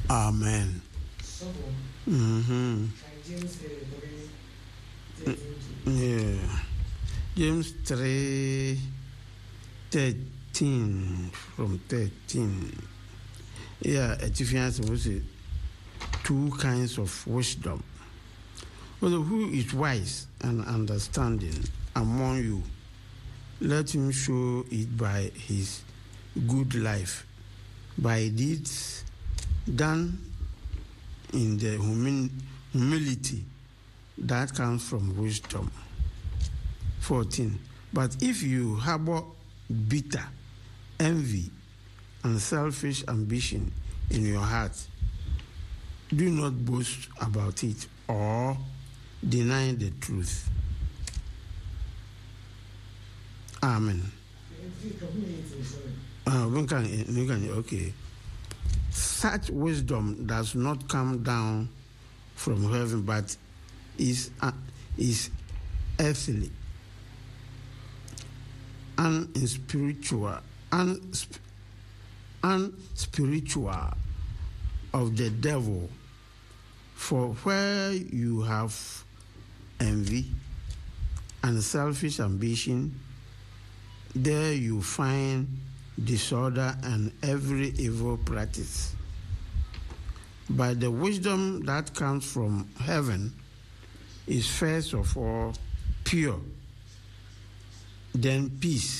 Amen. Yeah. James 3:13 from 13. Yeah, Ephesians was two kinds of wisdom. Well, who is wise and understanding among you? Let him show it by his good life, by deeds done in the humility that comes from wisdom. 14. But if you harbor bitter envy and selfish ambition in your heart, do not boast about it or deny the truth. Amen. Okay. Such wisdom does not come down from heaven, but is earthly and spiritual of the devil. For where you have envy and selfish ambition, there you find disorder and every evil practice. But the wisdom that comes from heaven is first of all pure, then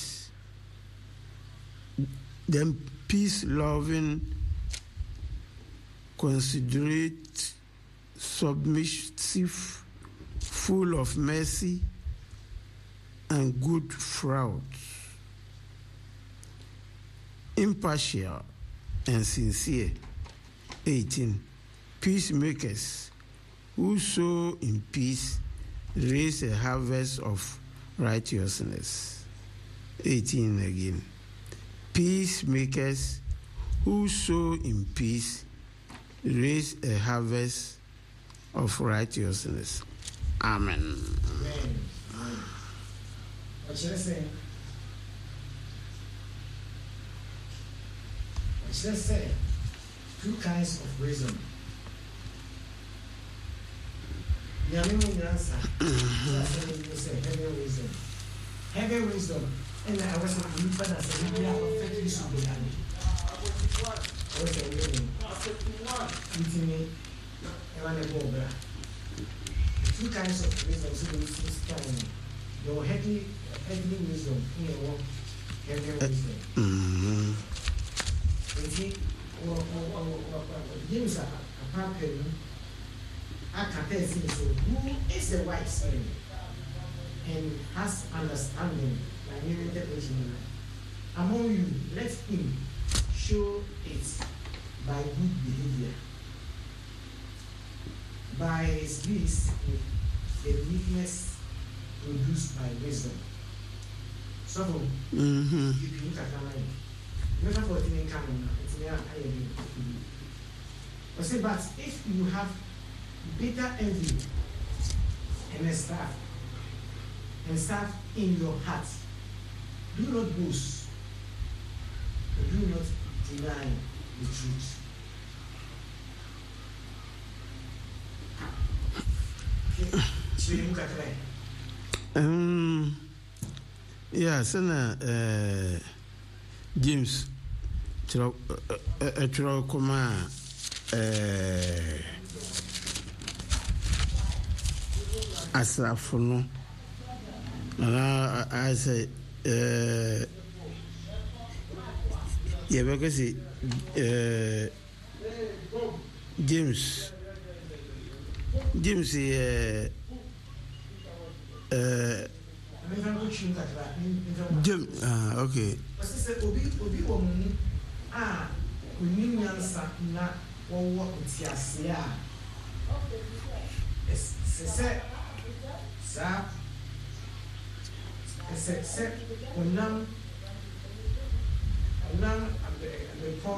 peace-loving, considerate, submissive, full of mercy and good fruits, impartial and sincere. 18. Peacemakers who sow in peace raise a harvest of righteousness. 18 again. Peacemakers who sow in peace raise a harvest of righteousness. Amen. Amen. What should I say? What should I say? Two kinds of wisdom. Heavy wisdom. Heavy wisdom. And I was a believer that said, we are perfectly sobriety. I was a woman. Eating me. I want to go back. Two kinds of wisdom. So this time, your heavy wisdom. Heavy wisdom. You see, James a parker. I can tell you, so who is the wise man and has understanding like interpretation among you, let him show it by good behavior, by his deeds, the weakness produced by wisdom. So, you can look at the mind. Never for the camera, it's there. But if you have bitter envy and strife in your heart, do not boast, but do not deny the truth. Yeah, Senator James, Koma, Asafono, I say, yeah, because James, okay. Obi woman, we need answer na what it's here. Say, unam the pot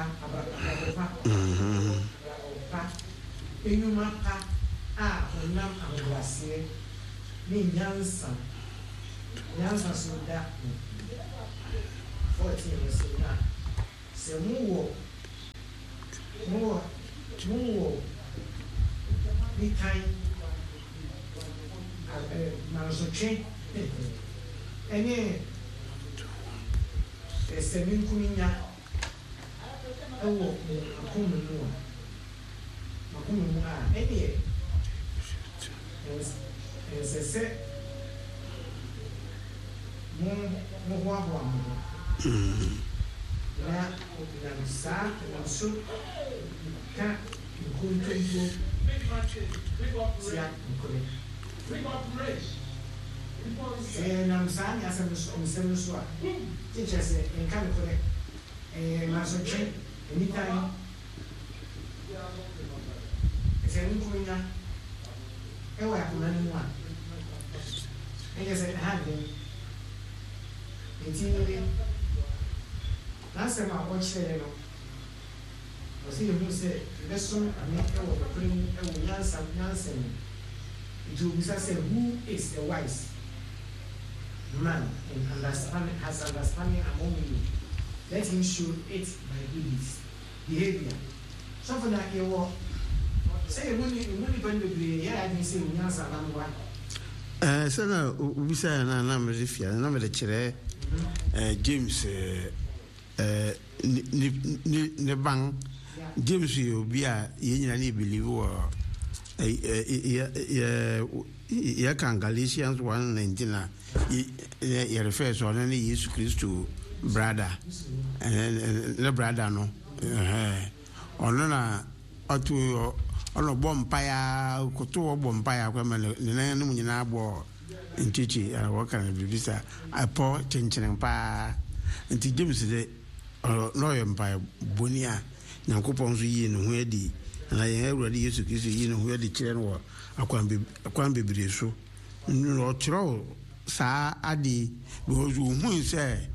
enuma pa unam amglase ni nyansa so da 14 years na se muwo More the time Marasoche any a semi kuminya ewo akumu any as a set more na sa na so ka nkontonto sia nkole na sa ni asem so a teacher say nka nkole na so che anytime ese nkunya ewa kuna ni wa say ha de etini last time I watched it, I see you say, lesson and make a bring a Yansen. It will be said, who is the wise man and has understanding among you? Let him show it by good behavior. Something like you walk. Say, when you bend the way, I didn't say, Yansan and one. Sana, we say, and I'm if you are the chair, James. Ne bang James you be a ye believe or ya can Galatians 1:19 ye refers on any Jesus Christ to brother and the brother no na atu ono bompaya kuto bompaya kwa ne no nyina bo nchichi wa kan bibisa apo chenchen pa nti James de no yempa bonia nyankopon so yi ne ho adi na ye awurade Yesu Kristo yi ne ho adi kire no akwan bebire so no tro sa adi bo hu se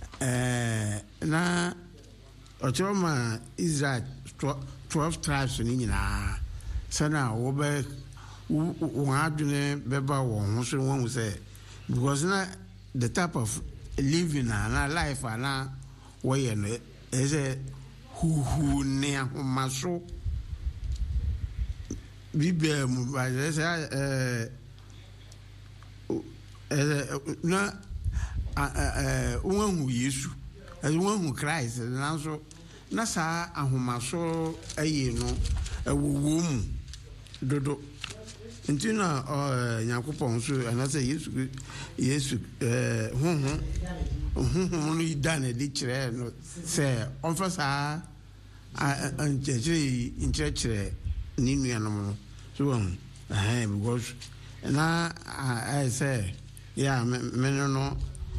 na otro ma Israel 12 tribes ni nyina sana wo be wo adune beba wo ho so won say because na the type of living and life and way no is a who near maso bibe mu ba na won Yesu as won Christ na so na sa ahomaso ayi no ewo mu dodo ntina Yakopon so anase Yesu no dane di kire no se onfasa ancheche incheche ni nuanom so because na I say yeah me no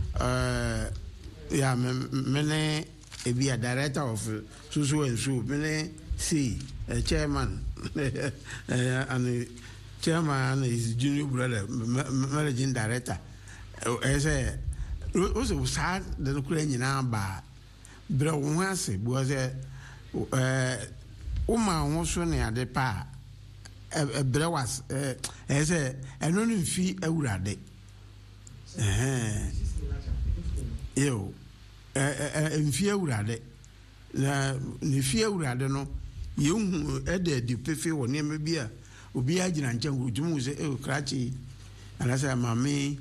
yeah me be a director of so and so me see a chairman and chairman is junior brother managing director say also sad the Ukrainian ba bro wonse because woman also near the pa bro was say eno no fi awurade yo mfi awurade na ne fi awurade no yehu ede pefe wo ne ma bia obi agina nchen gujumu se krachi anasa mami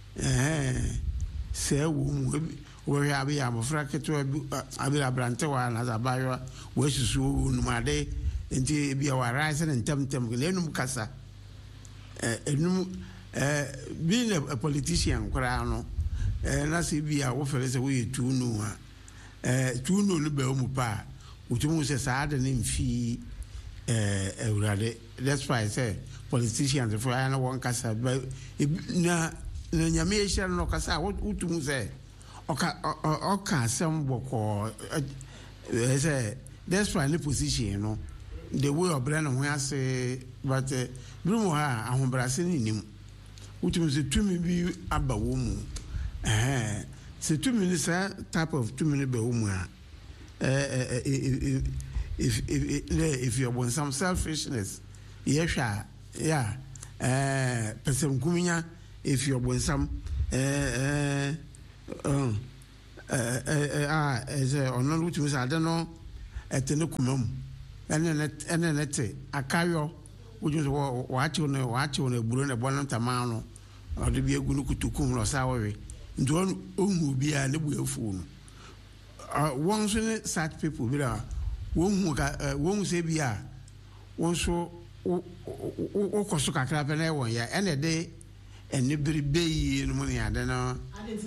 se wo we have ya mofra keto abi abrante wa na zabayo we susu numade enti bia wa rise na ntemtem lenum kasa enum being a politician kura no na se bia wo fere se we tunu a tunu no be mu pa utumu se saade ne mfi eurade that's why I say politicians for I no one kasa na nyame ehia no kasa utumu se oka sem boko say that's why the position no the way of brand ho ase but brumo ha ahombrase ni nim utumu se tumi bi aba wo mu se tumi ni sa type of tumi be wo mu a if you want some selfishness yeah person kuminya if you want some ono lutu say I don't know etene kumam ene akayo woju waache no eburo ne bono tamano ode bi egu no kutukum no sawe nti onhu bia ne bu afu no won so ne such people bi da won se bia won so o koso kakra pe na won ya ene de ene biri beyi no mun ya de no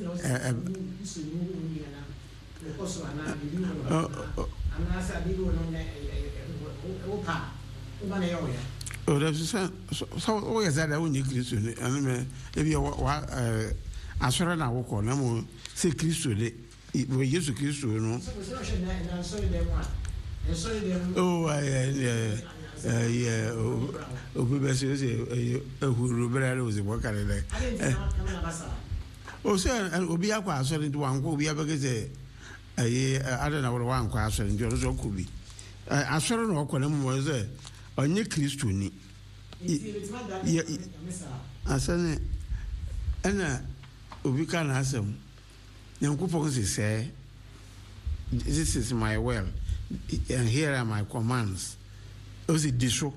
so yes that when you Kristo and me if you asura na woko na mo se Kristo de we Yesu Kristo no yeah obi say ehuru brale o se bokare le o se obi akwa asura ndi wanko obi abege se adana wo wanko asura ndi o so kubi asura na woko na mo se onye Kristo ni asane ana obi ka na asem nyankopon say this is my will and here are my commands o si diso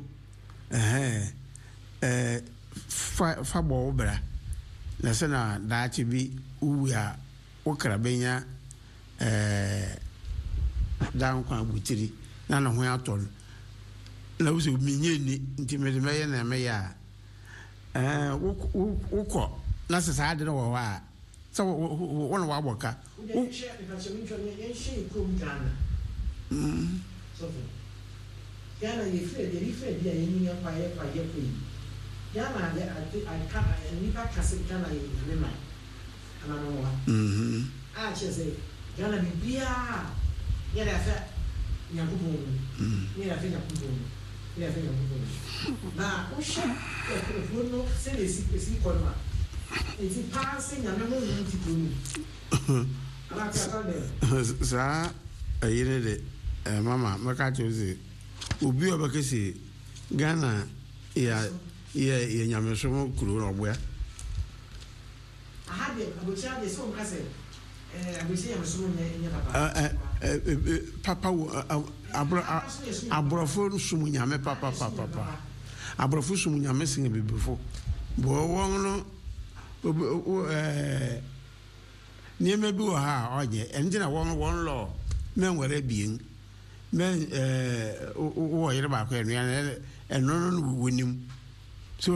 fa bo obra na se na daachi bi uwu a okra benya dan kwa butiri na no ho atol na wo se minye ni nti me meye na me ya wukọ na se sa ade no wo wa so won wa boka Yana yefe dia yeni ya pa ye yana I ni pa kase kana ye me mai ana no wa a chese yana bibia ya da fa nyakubu ni da fa nyakubu na o sha ko no se le si ko ma e ti pass nya me mo ni ti ko ni ala ta de sa ayire de mama maka chozi obi obakese Ghana ya nyameso mo kuro no boya aha de abucha de so mkase abucha nyameso mo nya papa abrofo sumu nyame papa abrofo sumu nyame sin bebefo bo won no nieme bi wo ha oje enje na won lo menwere bien men wo yere ba ko eno no wonim so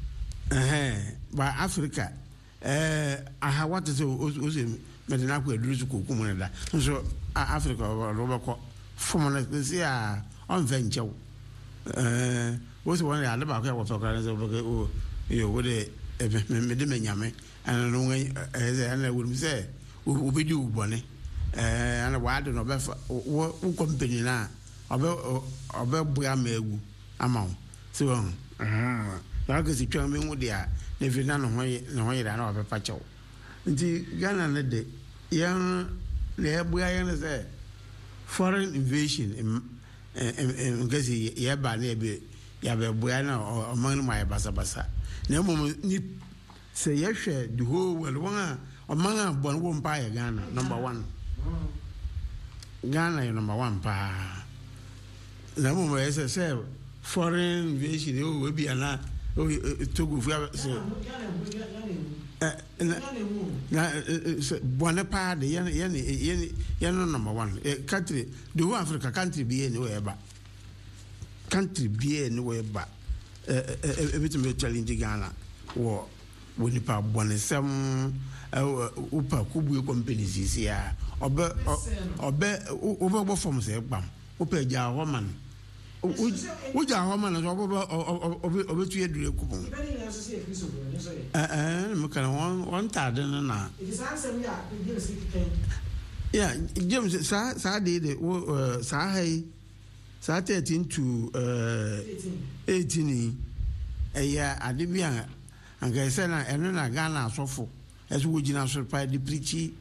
ba Africa aha what is o se medina ko eduru su kokum ne da so Africa ro ba ko fomona se a on venture wo se won ya le ba ko wo fokra ne so o yo wo de me de menyame ana no ze ana wo mi se o be di ubone ana wa de no be wo company na obe bua magu ama so na ga si twa me hu dia na fi na no ho yira na obe pa chew nti Ghana ne de yan le bua yan se foreign invasion in gazi ya ba ne be ya be bua na o man ma basa na mo ni se ye hwe the whole world won o man abon wo mpa ya Ghana number 1 Ghana number 1 pa na mo say foreign invasion o bi ana o Togo fu so na bona pa de yan number 1 country the whole Africa country bi any we ba country bi any we ba bit me challenge Ghana wo nipa bona sem upa kubu company sisi ya obe bo form se gbam upa ja homan uja homan so obe tu edure kubu me kana won ta de na yeah James sa de sa hai sa 13 to 18 eya adibia anga se na eno na Ghana asofo as we jina so pa di preach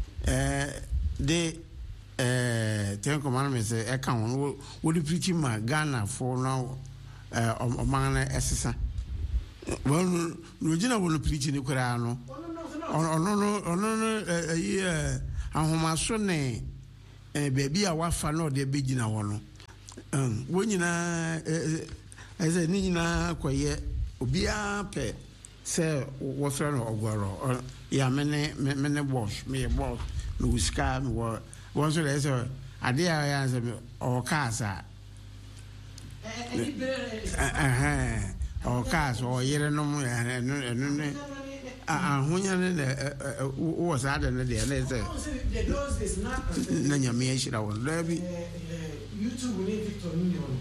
de ten commandments e kan won wo di preach ma Ghana for now o man na esesa won no jina wo preach ni kura no ono ahoma so ne baby a wafa no de be jina wo no When you know, as a Nina, quiet, Obia pe, say, what friend or Guaro, ya many wash, me a wash, no scam, or once or so, I dare answer or casa. Or cars or yet no more, and when you was added the other. Nanya me, I will love you. YouTube will Victor Union.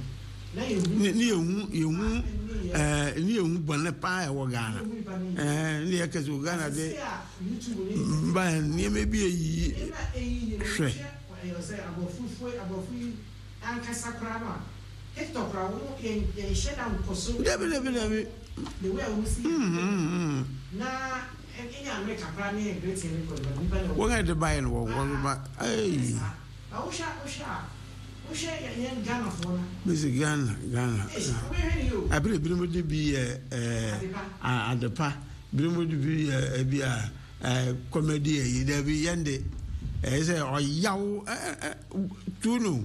You won a pie or Ghana. Near Kazugana, they by near maybe a year. Hector Crown in shed and pursue. The way we see now, and any American planning and great thing. What had the buy and walk? I wish I young Ghana for Mr. Ghana. I believe Brim would be at the pa. Brim would be a comedy, there be yende. As a yow tuno.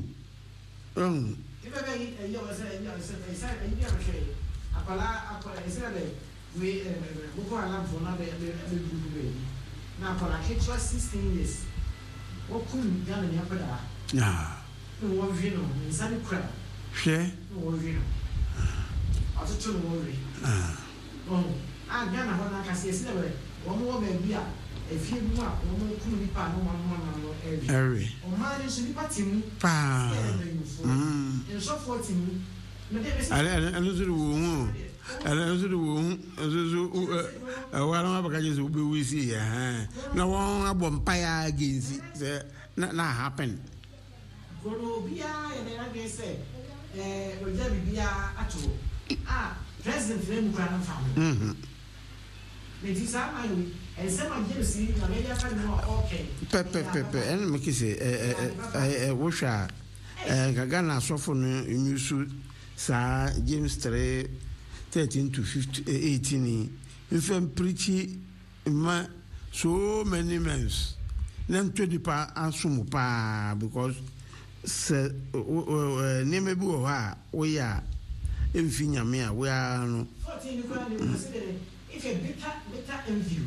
Now, for like 16 years, what couldn't Ghana Yapada? No one vino, in Sunny Crab. Share? No one vino. I was too worried. Oh, I Ghana, when I can see one more baby. If you want, one more cool pan, one every. Or mine is a party. Pa. And so forth in me. I lose the womb. I lose the womb. One of our guys will be with you. No one about pie against it. Not happen. Go be and then I say, will there be at all? Ah, President Flame Grand Family. It is our mind. And some of you see, the media okay. Pepe, and make it say, I wish I Gagana soften in you, Sir James 3, 13 to 18. If I'm preachy, so many months. Then 20 pa and pa because name bua, we are in Finia, we are no. If a better envy.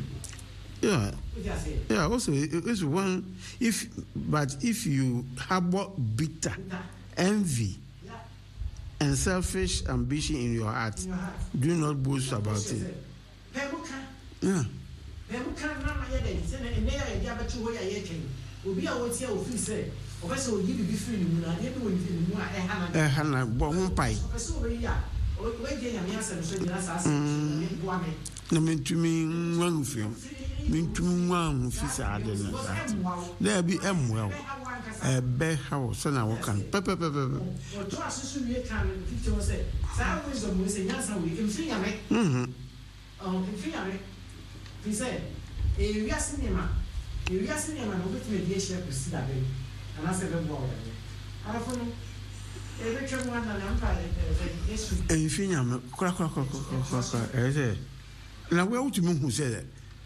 Yeah, also it's one if you harbor bitter envy and selfish ambition in your heart, do not boast about it. Yeah. Mintum fisa adena there be well a be house na wo kan pepe to asusu wie kan 50 say sa wisdom we say nyansa we imfi yame imfi yame we say e wiase nema no betime die share presida be ana se be bo ara fo no e be twem wana na mpa yesu imfi yame kra say na we utimi hu say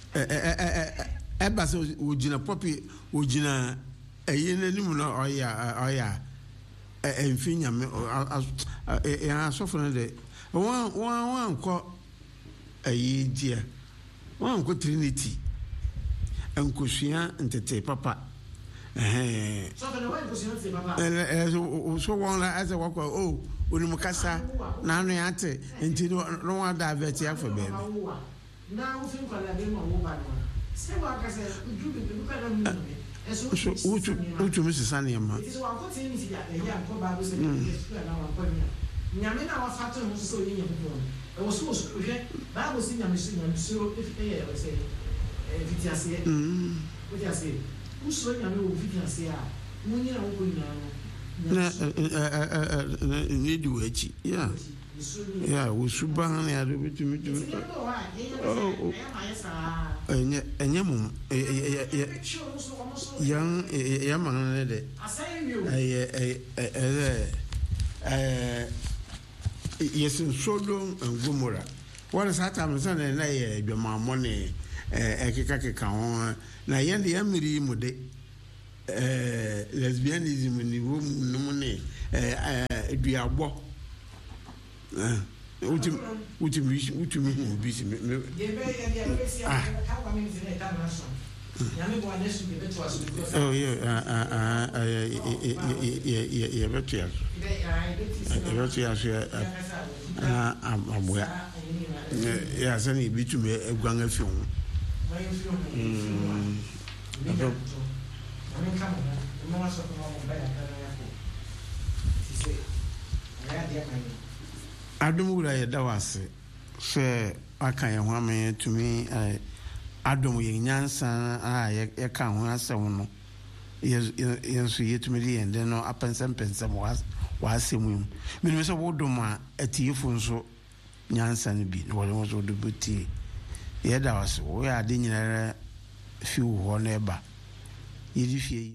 eba so ojina popi ojina eyene nimu na oya enfinya me asofo de wan ko ayidia wan ko Trinity enkosua ntete papa so na wan enkosua ntete papa so wan la ase wako onimu kasa na anu ate enti no wan da vet ya for baby. Now, think what I did, my woman. Say what I said, you look at them. So, to Mrs. Sanyama. It is one good thing that the young Bible said, yes, now I'm going. Yamina was fat and was so young. I was supposed to get Bible sing and so if they say, Vitiasia, what I say, who's so young, Vitiasia, Munia open now. Need you, yeah. Yeah, we should ban a little bit to me. Oh, and young man, yes, in Sodom and Gomorrah. What is that? I'm saying, and I do my money, a kaka. Now, yen the Emery Mode lesbianism in the room, no money. eduabo ultimi hu bisi me oh yeah betia amwa ya sani bitumi egwan afi ho Adom wura ye da wase hwe aka ye ho ame tumi adom ye nyansa ye ka ho asem no ye so ye tumi de yende no apensem wa asemu me so wodom a atiefo nso nyansa no bi no wo so do buti ye da wase wo ya de nyinara fi wo no eba ye di fie.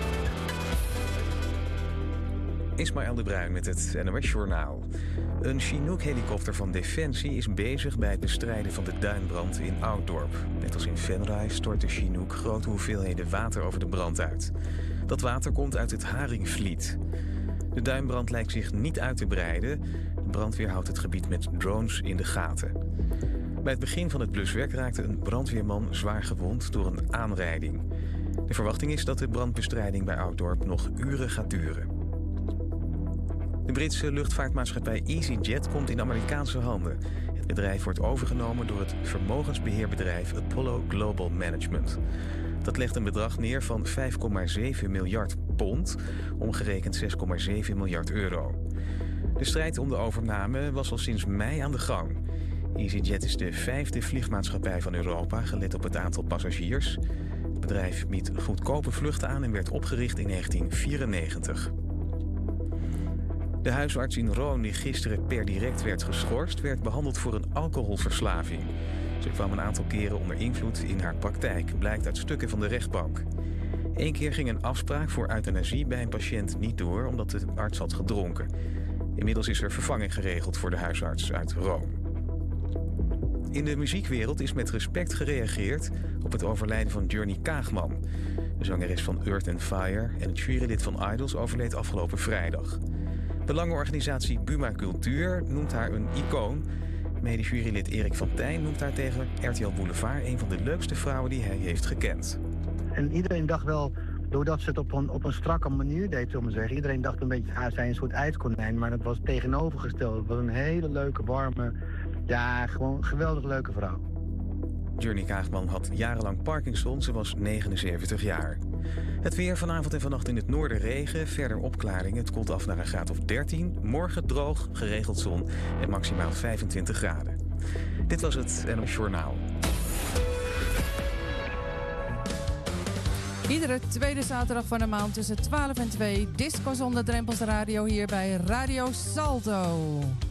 Ismaël de Bruin met het NOS-journaal. Een Chinook-helikopter van Defensie is bezig bij het bestrijden van de duinbrand in Ouddorp. Net als in Venray stort de Chinook grote hoeveelheden water over de brand uit. Dat water komt uit het Haringvliet. De duinbrand lijkt zich niet uit te breiden. De brandweer houdt het gebied met drones in de gaten. Bij het begin van het bluswerk raakte een brandweerman zwaar gewond door een aanrijding. De verwachting is dat de brandbestrijding bij Ouddorp nog uren gaat duren. De Britse luchtvaartmaatschappij EasyJet komt in Amerikaanse handen. Het bedrijf wordt overgenomen door het vermogensbeheerbedrijf Apollo Global Management. Dat legt een bedrag neer van 5,7 miljard pond, omgerekend 6,7 miljard euro. De strijd om de overname was al sinds mei aan de gang. EasyJet is de 5e vliegmaatschappij van Europa, gelet op het aantal passagiers. Het bedrijf biedt goedkope vluchten aan en werd opgericht in 1994. De huisarts in Roon, die gisteren per direct werd geschorst, werd behandeld voor een alcoholverslaving. Ze kwam een aantal keren onder invloed in haar praktijk, blijkt uit stukken van de rechtbank. 1 keer ging een afspraak voor euthanasie bij een patiënt niet door omdat de arts had gedronken. Inmiddels is er vervanging geregeld voor de huisarts uit Roon. In de muziekwereld is met respect gereageerd op het overlijden van Journey Kaagman. De zangeres van Earth & Fire en het jurylid van Idols overleed afgelopen vrijdag. De belangenorganisatie Buma Cultuur noemt haar een icoon. Medisch jurylid Erik van Tijn noemt haar tegen RTL Boulevard een van de leukste vrouwen die hij heeft gekend. En iedereen dacht wel, doordat ze het op een strakke manier deed, zullen we zeggen. Iedereen dacht een beetje, zij een soort ijskonijn, maar dat was tegenovergesteld. Het was een hele leuke, warme, ja, gewoon geweldig leuke vrouw. Journey Kaagman had jarenlang Parkinson, ze was 79 jaar. Het weer vanavond en vannacht in het noorden regen, verder opklaringen. Het koelt af naar een graad of 13. Morgen droog, geregeld zon en maximaal 25 graden. Dit was het NOS Journaal. Iedere tweede zaterdag van de maand tussen 12 en 2... Disco zonder drempels radio hier bij Radio Salto.